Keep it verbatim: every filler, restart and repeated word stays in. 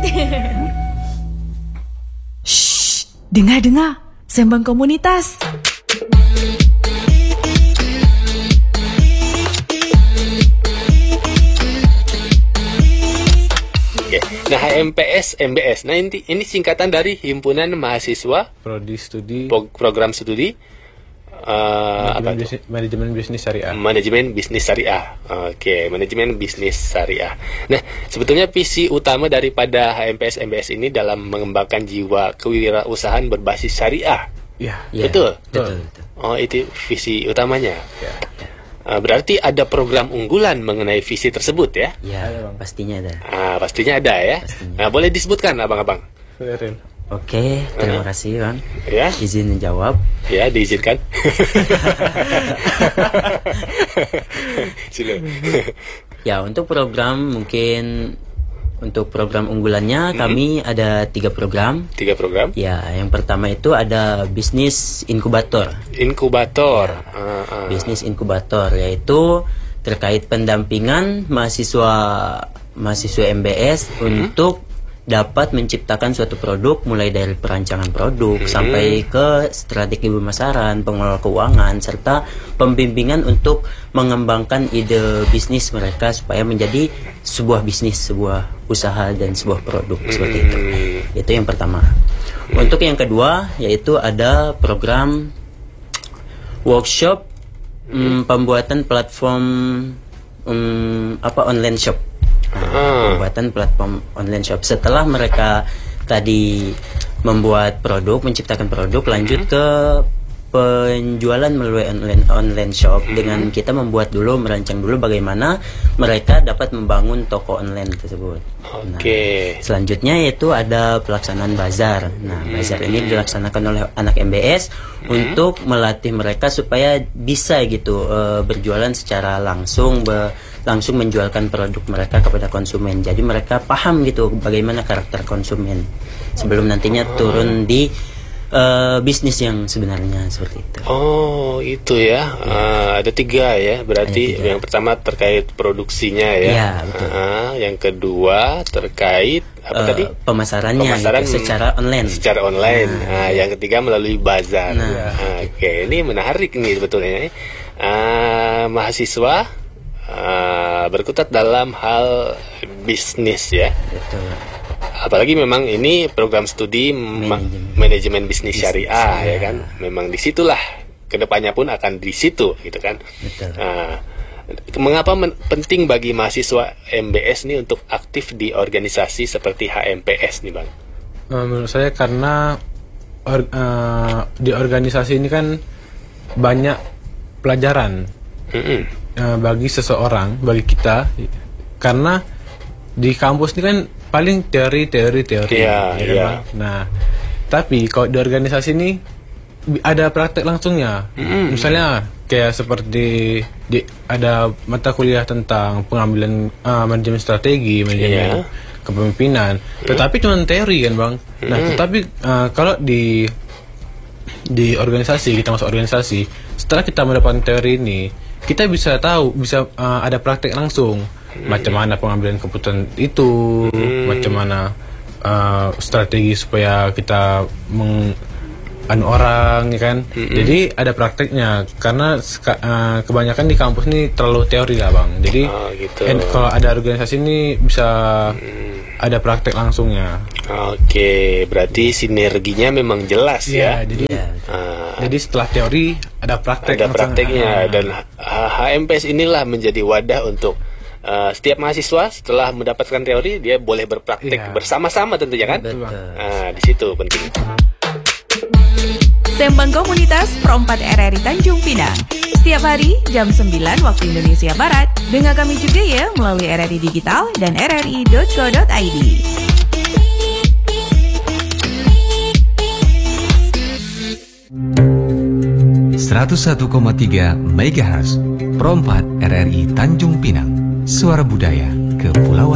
Shh, dengar-dengar, sembang komunitas. Oke. Nah, H M P S M B S. Nah, ini, ini singkatan dari Himpunan Mahasiswa Prodi Studi Pro- Program Studi uh, Manajemen, apa itu? bisnis, Manajemen Bisnis Syariah. Manajemen Bisnis Syariah. Oke, Manajemen Bisnis Syariah. Nah, sebetulnya visi utama daripada H M P S M B S ini dalam mengembangkan jiwa kewirausahaan berbasis syariah. Ya, Ya, Betul? betul, betul. Oh, itu visi utamanya. ya. Uh, berarti ada program unggulan mengenai visi tersebut ya? Ya, pastinya ada. Ah, pastinya ada ya. Pastinya. Nah, boleh disebutkan abang-abang? Keren. Oke, terima kasih Bang. Ya, Izin menjawab. ya diizinkan. Sila. Ya, untuk program mungkin untuk program unggulannya Mm-hmm. kami ada tiga program. Tiga program. Ya, yang pertama itu ada bisnis inkubator. Inkubator. Ah, ah. Bisnis inkubator yaitu terkait pendampingan mahasiswa mahasiswa M B S untuk dapat menciptakan suatu produk mulai dari perancangan produk sampai ke strategi pemasaran, pengelola keuangan serta pembimbingan untuk mengembangkan ide bisnis mereka supaya menjadi sebuah bisnis, sebuah usaha dan sebuah produk seperti itu. Itu yang pertama. Untuk yang kedua yaitu ada program workshop mm, pembuatan platform mm, apa online shop. Nah, pembuatan platform online shop. Setelah mereka tadi membuat produk, menciptakan produk, lanjut ke penjualan melalui online online shop dengan kita membuat dulu, merancang dulu bagaimana mereka dapat membangun toko online tersebut. Nah, Oke. selanjutnya yaitu ada pelaksanaan bazar. Nah, bazar ini dilaksanakan oleh anak M B S untuk melatih mereka supaya bisa gitu eh, berjualan secara langsung, be- langsung menjualkan produk mereka kepada konsumen. Jadi mereka paham gitu bagaimana karakter konsumen sebelum nantinya turun di eh, bisnis yang sebenarnya seperti itu. Oh, itu ya. Ah, ada tiga ya. Berarti Ada tiga. yang pertama terkait produksinya ya. Iya, betul. Ah, yang kedua terkait apa Eh, tadi? pemasarannya Pemasaran gitu, secara online. Secara online. Ah, yang ketiga melalui bazar. Nah. Ah, Oke, ini menarik nih sebetulnya. Ah, mahasiswa ah, berkutat dalam hal bisnis ya. Betul. Apalagi memang ini program studi ma- Manajemen. manajemen bisnis syariah syariah. ya kan. Memang disitulah kedepannya pun akan di situ gitu kan. Betul. Nah, mengapa men- penting bagi mahasiswa M B S nih untuk aktif di organisasi seperti H M P S nih bang? Eh, menurut saya karena or- eh, di organisasi ini kan banyak pelajaran Mm-mm. eh, bagi seseorang, bagi kita, karena di kampus ini kan paling teori teori teori. Iya, ya kan, iya. Bang? Nah, tapi kalau di organisasi ini bi- ada praktek langsungnya. Misalnya kayak seperti di, ada mata kuliah tentang pengambilan eh, manajemen strategi, manajemen Iya. kepemimpinan. Tetapi cuma teori kan, Bang. Nah, tetapi eh, kalau di di organisasi, kita masuk organisasi, setelah kita mendapatkan teori ini, kita bisa tahu, bisa eh, ada praktek langsung. Macam mana pengambilan keputusan itu, macam mana eh, strategi supaya kita meng anu orang, ya kan. Jadi ada prakteknya, karena seka- eh, kebanyakan di kampus ini terlalu teori lah, Bang. Jadi Oh, gitu. en- kalau ada organisasi ini bisa ada praktek langsungnya. Oke, berarti sinerginya memang jelas ya. Iya, jadi Ya, Ah, jadi setelah teori ada praktek ada langsung. prakteknya Ah. dan H M P S inilah menjadi wadah untuk uh, setiap mahasiswa setelah mendapatkan teori dia boleh berpraktek Iya. bersama-sama tentunya kan. betul. Nah, di situ penting. Sembang Komunitas Pro empat R R I Tanjung Pinang. Setiap hari jam sembilan waktu Indonesia Barat. Dengar kami juga ya melalui R R I Digital dan r r i dot co dot i d. seratus satu koma tiga megahertz Pro empat R R I Tanjung Pinang. Suara budaya Kepulauan